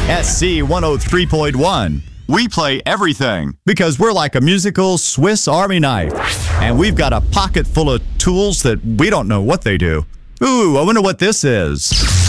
SC 103.1. We play everything because we're like a musical Swiss Army knife. And we've got a pocket full of tools that we don't know what they do. Ooh, I wonder what this is.